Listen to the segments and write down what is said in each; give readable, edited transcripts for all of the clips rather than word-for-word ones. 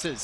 Roosters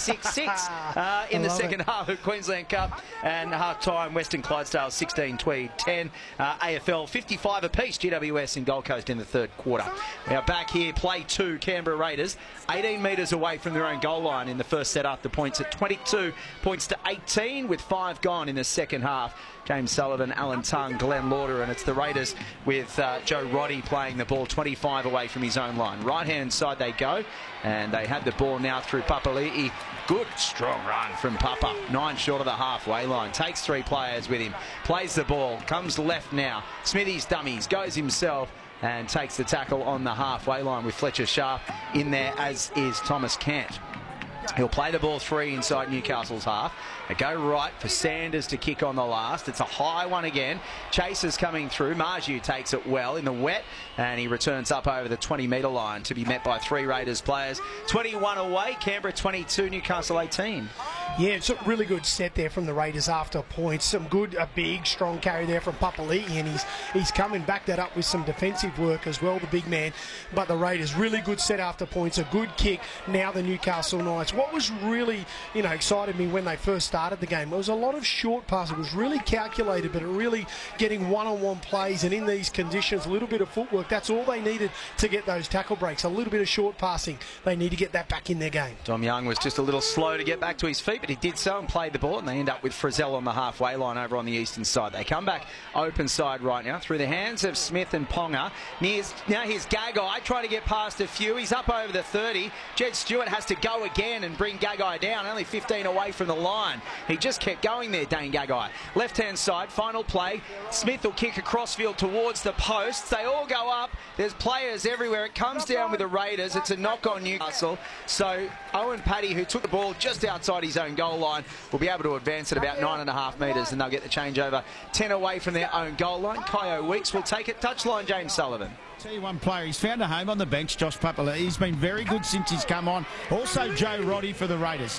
66-6 in the second half of Queensland Cup, and half-time Western Clydesdale 16, Tweed 10. AFL 55 apiece, GWS and Gold Coast in the third quarter. We are back here, play 2, Canberra Raiders 18 metres away from their own goal line in the first set up. The points at 22 points to 18 with 5 gone in the second half. James Sullivan, Alan Tongue, Glenn Lauder, and it's the Raiders with Joe Roddy playing the ball 25 away from his own line. Right-hand side they go, and they have the ball now through Papali'i. Good, strong run from Papa. 9 short of the halfway line. Takes 3 players with him. Plays the ball, comes left now. Smithy's dummies, goes himself, and takes the tackle on the halfway line with Fletcher Sharp in there, as is Thomas Cant. He'll play the ball 3 inside Newcastle's half. They go right for Sanders to kick on the last. It's a high one again. Chasers coming through. Marju takes it well in the wet, and he returns up over the 20-metre line to be met by 3 Raiders players. 21 away, Canberra 22, Newcastle 18. Yeah, it's a really good set there from the Raiders after points. Some good, a big, strong carry there from Papali'i, and he's coming back that up with some defensive work as well, the big man. But the Raiders, really good set after points, a good kick. Now the Newcastle Knights. What was really, excited me when they first started the game, it was a lot of short passes. It was really calculated, but it really getting one-on-one plays, and in these conditions, a little bit of footwork. That's all they needed to get those tackle breaks. A little bit of short passing. They need to get that back in their game. Dom Young was just a little slow to get back to his feet, but he did so and played the ball, and they end up with Frizzell on the halfway line over on the eastern side. They come back open side right now through the hands of Smith and Ponga. Now here's Gagai trying to get past a few. He's up over the 30. Jed Stewart has to go again and bring Gagai down, only 15 away from the line. He just kept going there, Dane Gagai. Left-hand side, final play. Smith will kick across field towards the posts. They all go up. There's players everywhere. It comes down with the Raiders. It's a knock on Newcastle. So Owen Paddy, who took the ball just outside his own goal line, will be able to advance at about 9.5 metres, and they'll get the changeover 10 away from their own goal line. Kyo Weeks will take it. Touchline, James Sullivan. Tell you one player, he's found a home on the bench, Josh Papali'i. He's been very good since he's come on. Also Joe Roddy for the Raiders.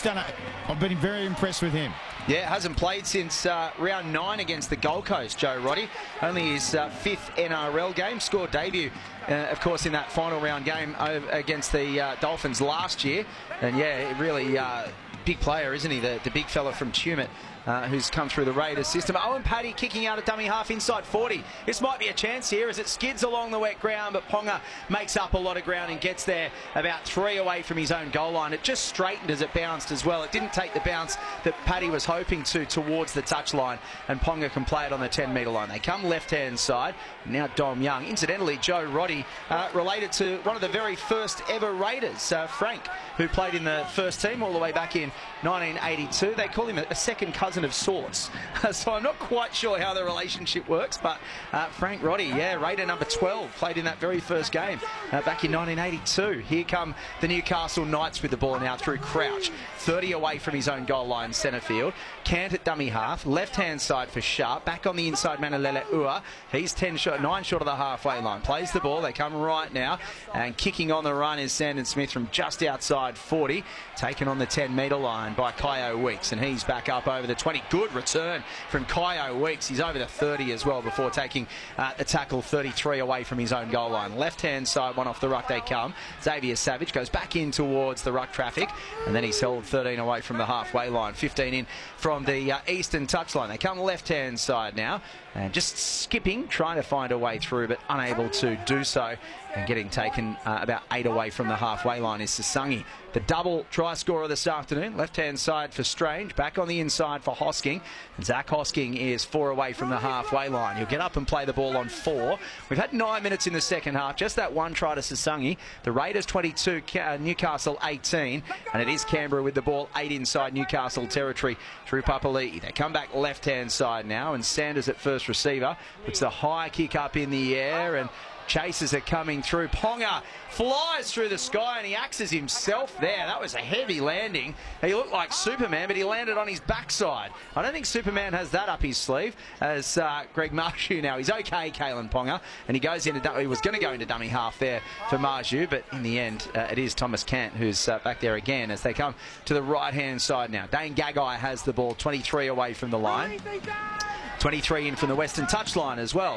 I've been very impressed with him. Yeah, hasn't played since round 9 against the Gold Coast, Joe Roddy. Only his 5th NRL game. Scored debut, of course, in that final round game against the Dolphins last year. And yeah, really big player, isn't he? The big fella from Tumut. Who's come through the Raiders system. Owen Paddy kicking out a dummy half inside 40. This might be a chance here as it skids along the wet ground, but Ponga makes up a lot of ground and gets there about 3 away from his own goal line. It just straightened as it bounced as well. It didn't take the bounce that Paddy was hoping to towards the touchline, and Ponga can play it on the 10-metre line. They come left-hand side. Now Dom Young. Incidentally, Joe Roddy, related to one of the very first ever Raiders, Frank, who played in the first team all the way back in 1982. They call him a second cousin of sorts. So I'm not quite sure how the relationship works, but Frank Roddy, yeah, Raider number 12, played in that very first game back in 1982. Here come the Newcastle Knights with the ball now through Crouch. 30 away from his own goal line, centre field. Cant at dummy half, left-hand side for Sharp. Back on the inside, Manalele Ua. He's 9 short of the halfway line. Plays the ball. They come right now, and kicking on the run is Sandon Smith from just outside 40. Taken on the 10-metre line by Kyo Weeks, and he's back up over the 20. Good return from Kyo Weeks. He's over the 30 as well before taking the tackle 33 away from his own goal line. Left-hand side, one off the ruck they come. Xavier Savage goes back in towards the ruck traffic, and then he's held 13 away from the halfway line. 15 in from the eastern touchline. They come left-hand side now, and just skipping, trying to find a way through, but unable to do so. And getting taken about 8 away from the halfway line is Sasangi. The double try scorer this afternoon. Left-hand side for Strange. Back on the inside for Hosking. And Zach Hosking is 4 away from the halfway line. He'll get up and play the ball on 4. We've had 9 minutes in the second half. Just that one try to Sasangi. The Raiders 22, Newcastle 18. And it is Canberra with the ball 8 inside Newcastle territory through Papali'i. They come back left-hand side now. And Sanders at first receiver. Puts the high kick up in the air, and chasers are coming through. Ponga flies through the sky, and he axes himself there. That was a heavy landing. He looked like Superman, but he landed on his backside. I don't think Superman has that up his sleeve, as Greg Marshew now. He's okay, Kalen Ponga, and he goes into he was going to go into dummy half there for Marshew, but in the end, it is Thomas Cant who's back there again as they come to the right-hand side now. Dane Gagai has the ball 23 away from the line. 23 in from the western touchline as well.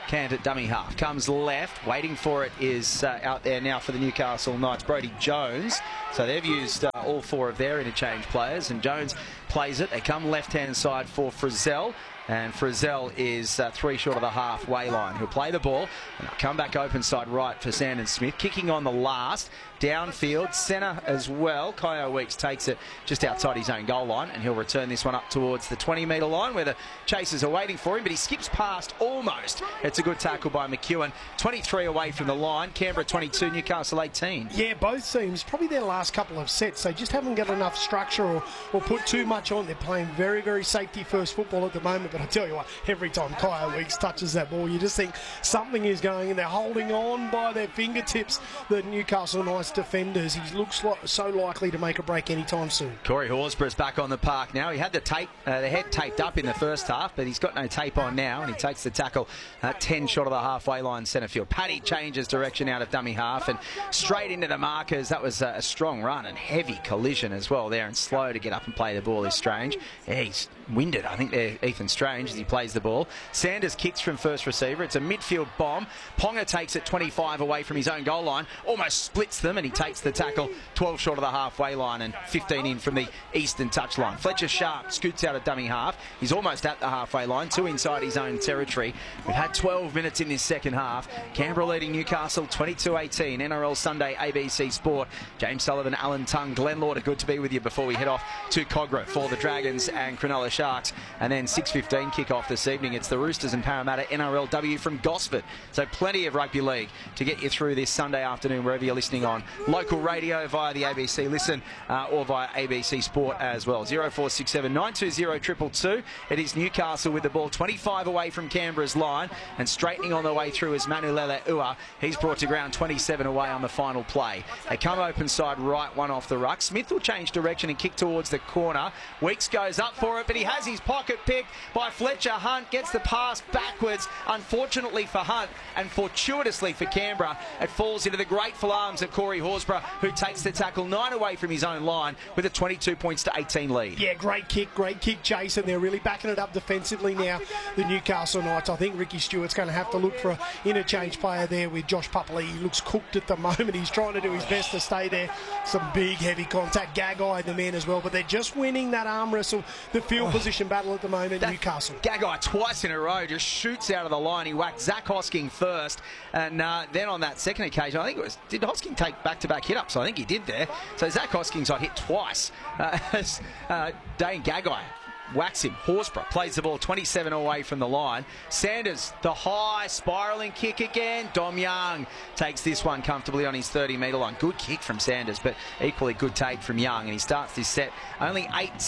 Canned at dummy half. Comes left. Waiting for it is out there now for the Newcastle Knights, Brodie Jones. So they've used all 4 of their interchange players, and Jones plays it. They come left-hand side for Frizzell. And Frizzell is 3 short of the halfway line. He'll play the ball and they'll come back open side right for Sandon Smith. Kicking on the last. Downfield, centre as well. Kyo Weeks takes it just outside his own goal line, and he'll return this one up towards the 20-metre line where the chasers are waiting for him, but he skips past almost. It's a good tackle by McEwen. 23 away from the line. Canberra 22, Newcastle 18. Yeah, both teams, probably their last couple of sets, they just haven't got enough structure or put too much on. They're playing very, very safety-first football at the moment, but I tell you what, every time Kyo Weeks touches that ball, you just think something is going, and they're holding on by their fingertips, the Newcastle Knights defenders. He looks so likely to make a break anytime soon. Corey Horsburgh's back on the park now. He had the head taped up in the first half, but he's got no tape on now, and he takes the tackle 10 short of the halfway line centre field. Paddy changes direction out of dummy half and straight into the markers. That was a strong run and heavy collision as well there, and slow to get up and play the ball is Strange. Yeah, he's winded, I think, there, Ethan Strange, as he plays the ball. Sanders kicks from first receiver. It's a midfield bomb. Ponga takes it 25 away from his own goal line, almost splits them, and he takes the tackle 12 short of the halfway line and 15 in from the eastern touchline. Fletcher Sharp scoots out of dummy half. He's almost at the halfway line, 2 inside his own territory. We've had 12 minutes in this second half. Canberra leading Newcastle 22-18. NRL Sunday, ABC Sport. James Sullivan, Alan Tongue, Glenn Lauder, good to be with you before we head off to Cogra for the Dragons and Cronulla Sharks. And then 6:15 kick-off this evening. It's the Roosters and Parramatta NRLW from Gosford. So plenty of rugby league to get you through this Sunday afternoon wherever you're listening on local radio via the ABC Listen or via ABC Sport as well. 0467 920 222. It is Newcastle with the ball 25 away from Canberra's line, and straightening on the way through is Manulele Ua. He's brought to ground 27 away on the final play. They come open side right, one off the ruck. Smith will change direction and kick towards the corner. Weeks goes up for it, but he has his pocket picked by Fletcher. Hunt gets the pass backwards. Unfortunately for Hunt and fortuitously for Canberra, it falls into the grateful arms of Corey Horsburgh, who takes the tackle 9 away from his own line with a 22 points to 18 lead. Yeah, great kick, Jason. They're really backing it up defensively now, the Newcastle Knights. I think Ricky Stewart's going to have to look for an interchange player there with Josh Papali'i. He looks cooked at the moment. He's trying to do his best to stay there. Some big, heavy contact. Gagai, the man as well, but they're just winning that arm wrestle, the field position battle at the moment, Newcastle. Gagai twice in a row just shoots out of the line. He whacked Zach Hosking first, and then on that second occasion, I think it was, did Hosking take back-to-back hit-ups? I think he did there. So Zach Hosking's got hit twice as Dane Gagai whacks him. Horsburgh plays the ball 27 away from the line. Sanders, the high spiralling kick again. Dom Young takes this one comfortably on his 30-metre line. Good kick from Sanders, but equally good take from Young, and he starts this set only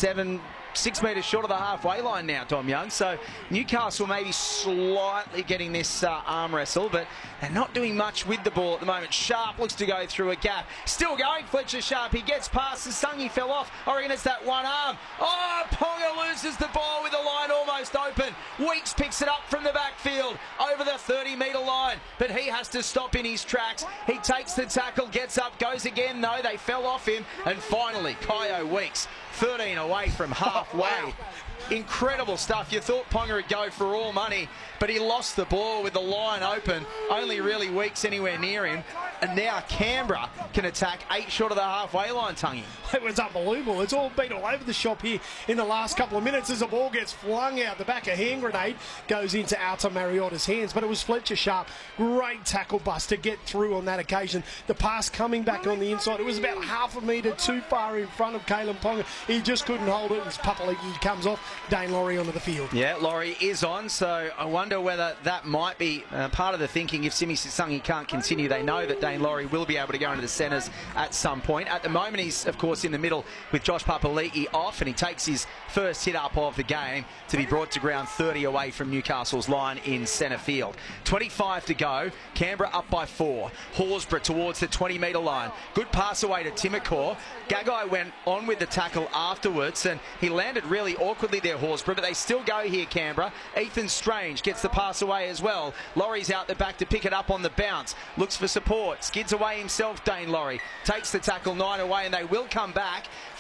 6 metres short of the halfway line now, Dom Young. So Newcastle maybe slightly getting this arm wrestle, but they're not doing much with the ball at the moment. Sharp looks to go through a gap. Still going, Fletcher Sharp. He gets past the Sungy, fell off. I reckon it's that one arm. Oh, Ponga loses the ball with the line almost open. Weeks picks it up from the backfield over the 30-metre line, but he has to stop in his tracks. He takes the tackle, gets up, goes again. No, they fell off him, and finally, Kyo Weeks 13 away from halfway. Wow. Incredible stuff. You thought Ponga would go for all money, but he lost the ball with the line open. Only really Weeks anywhere near him. And now Canberra can attack 8 short of the halfway line, Tungy. It was unbelievable. It's all been all over the shop here in the last couple of minutes as the ball gets flung out the back. A hand grenade goes into Alta Mariotta's hands, but it was Fletcher Sharp. Great tackle bust to get through on that occasion. The pass coming back on the inside. It was about half a metre too far in front of Kalyn Ponga. He just couldn't hold it as Papali'i comes off. Dane Laurie onto the field. Yeah, Laurie is on, so I wonder whether that might be part of the thinking. If Simi Sissangi can't continue, they know that Dane Laurie will be able to go into the centres at some point. At the moment, he's, of course, in the middle with Josh Papali'i off, and he takes his first hit up of the game to be brought to ground 30 away from Newcastle's line in centre field. 25 to go. Canberra up by 4. Horsburgh towards the 20-metre line. Good pass away to Timokor. Gagai went on with the tackle afterwards, and he landed really awkwardly there, Horsburgh, but they still go here, Canberra. Ethan Strange gets the pass away as well. Laurie's out the back to pick it up on the bounce. Looks for support. Skids away himself, Dane Laurie. Takes the tackle 9 away, and they will come back for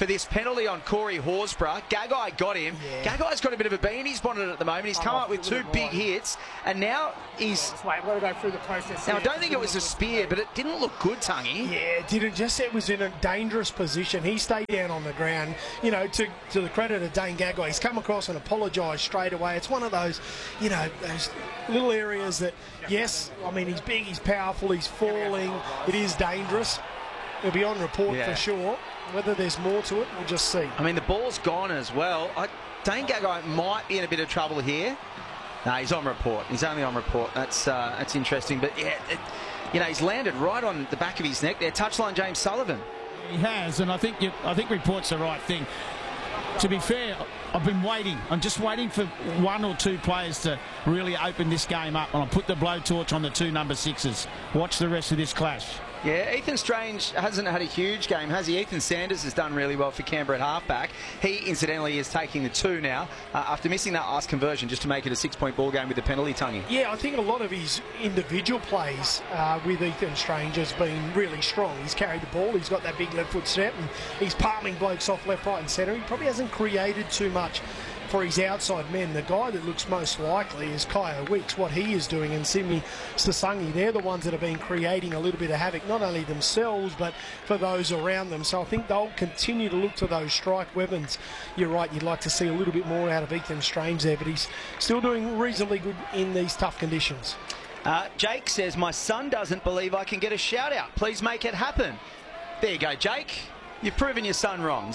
for this penalty on Corey Horsburgh. Gagai got him. Yeah. Gagai's got a bit of a bee in his bonnet at the moment. He's come up with 2 big hits, and now he's... I've got to go through the process. Now, I don't think it was a spear, but it didn't look good, Tungy. Yeah, it didn't. Just it was in a dangerous position. He stayed down on the ground. You know, to the credit of Dane Gagai, he's come across and apologised straight away. It's one of those, you know, those little areas that, yes, I mean, he's big, he's powerful, he's falling. It is dangerous. It'll be on report for sure. Whether there's more to it, we'll just see. I mean, the ball's gone as well. Dane Gagai might be in a bit of trouble here. No, he's on report. He's only on report. That's interesting. But, yeah, you know, he's landed right on the back of his neck there. Touchline James Sullivan. He has, and I think report's the right thing. To be fair, I've been waiting. I'm just waiting for 1 or 2 players to really open this game up, and I'll put the blowtorch on the 2 number 6s. Watch the rest of this clash. Yeah, Ethan Strange hasn't had a huge game, has he? Ethan Sanders has done really well for Canberra at halfback. He, incidentally, is taking the 2 now after missing that last conversion just to make it a 6-point ball game with the penalty, Tungy. Yeah, I think a lot of his individual plays with Ethan Strange has been really strong. He's carried the ball, he's got that big left foot step, and he's palming blokes off left, right and centre. He probably hasn't created too much for his outside men. The guy that looks most likely is Kyo Weeks, what he is doing, and Simi Sasangi. They're the ones that have been creating a little bit of havoc, not only themselves, but for those around them. So I think they'll continue to look to those strike weapons. You're right, you'd like to see a little bit more out of Ethan Strange there, but he's still doing reasonably good in these tough conditions. Jake says, my son doesn't believe I can get a shout out. Please make it happen. There you go, Jake. You've proven your son wrong.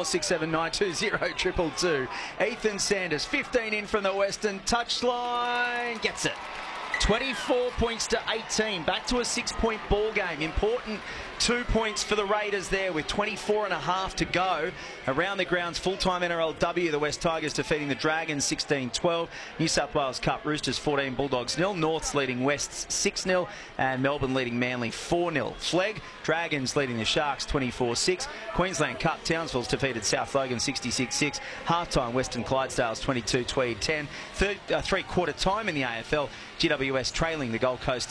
0467920222. Ethan Sanders, 15 in from the Western touchline. Gets it. 24 points to 18. Back to a 6-point ball game. Important 2 points for the Raiders there with 24 and a half to go. Around the grounds, full-time NRLW, the West Tigers defeating the Dragons 16-12. New South Wales Cup, Roosters 14, Bulldogs 0. Norths leading Wests 6-0 and Melbourne leading Manly 4-0. Flegg, Dragons leading the Sharks 24-6. Queensland Cup, Townsville's defeated South Logan 66-6. Half-time, Western Clydesdales 22, Tweed 10. Three-quarter time in the AFL, GWS trailing the Gold Coast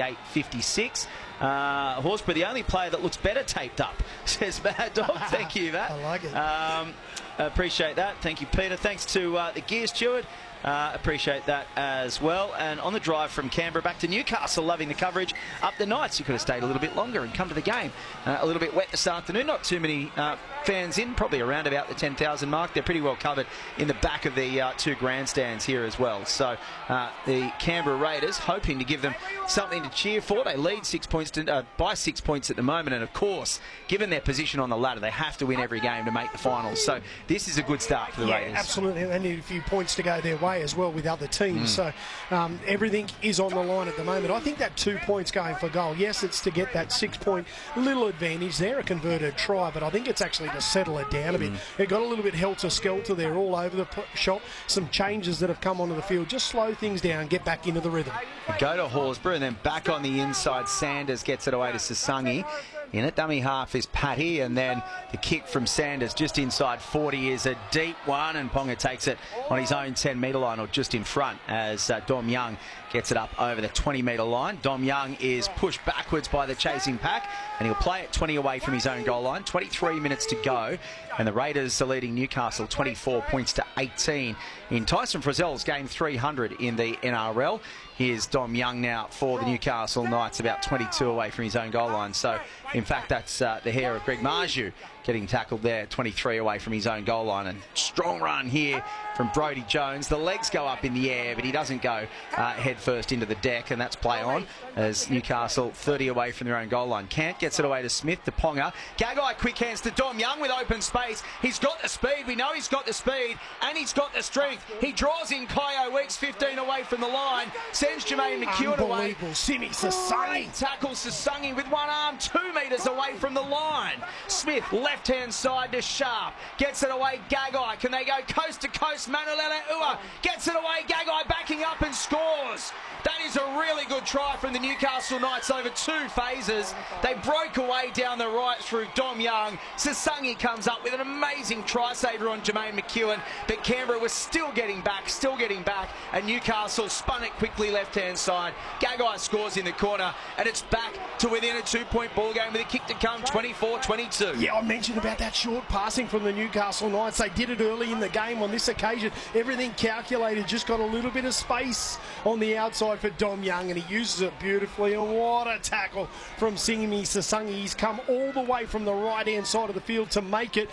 68-56. Horsburgh, the only player that looks better taped up, says Mad Dog. Thank you, Matt. I like it. Appreciate that. Thank you, Peter. Thanks to the Gear Steward. Appreciate that as well. And on the drive from Canberra back to Newcastle, loving the coverage. Up the Knights, you could have stayed a little bit longer and come to the game. A little bit wet this afternoon. Not too many fans in, probably around about the 10,000 mark. They're pretty well covered in the back of the 2 grandstands here as well. So the Canberra Raiders hoping to give them something to cheer for. They lead 6 points by 6 points at the moment. And of course, given their position on the ladder, they have to win every game to make the finals. So this is a good start for the Raiders. Absolutely. They need a few points to go their way as well with other teams. So everything is on the line at the moment. I think that 2 points going for goal, yes, it's to get that 6-point little advantage there, a converted try, but I think it's actually to settle it down a bit. It got a little bit helter-skelter there all over the shop. Some changes that have come onto the field. Just slow things down, get back into the rhythm. Go to Horsburgh and then back on the inside. Sanders gets it away to Sasangi. In at dummy half is Patty, and then the kick from Sanders just inside 40 is a deep one, and Ponga takes it on his own 10-metre line, or just in front, as Dom Young gets it up over the 20-metre line. Dom Young is pushed backwards by the chasing pack, and he'll play it 20 away from his own goal line. 23 minutes to go, and the Raiders are leading Newcastle 24 points to 18 in Tyson Frizzell's game 300 in the NRL. Here's Dom Young now for the Newcastle Knights, about 22 away from his own goal line. So, in fact, that's the hair of Greg Marju getting tackled there, 23 away from his own goal line. And strong run here from Brodie Jones. The legs go up in the air, but he doesn't go head first into the deck, and that's play on as Newcastle 30 away from their own goal line. Kant gets it away to Smith, to Ponga. Gagai quick hands to Dom Young with open space. He's got the speed. We know he's got the speed, and he's got the strength. He draws in Kyo Weeks, 15 away from the line. Sends Jermaine McEwen away. Simi Sasangi Tackles Sasangi with one arm, 2 metres away from the line. Smith, left-hand side to Sharp. Gets it away, Gagai. Can they go coast to coast? Manolele Ua gets it away. Gagai backing up and scores. That is a really good try from the Newcastle Knights over 2 phases. They broke away down the right through Dom Young. Sasangi comes up with an amazing try-saver on Jermaine McEwen, but Canberra was still getting back, and Newcastle spun it quickly left-hand side. Gagai scores in the corner, and it's back to within a 2-point ball game with a kick to come, 24-22. Yeah, I mentioned mentioned about that short passing from the Newcastle Knights. They did it early in the game. On this occasion, everything calculated, just got a little bit of space on the outside for Dom Young, and he uses it beautifully. And what a tackle from Singimi Sasangi. He's come all the way from the right-hand side of the field to make it.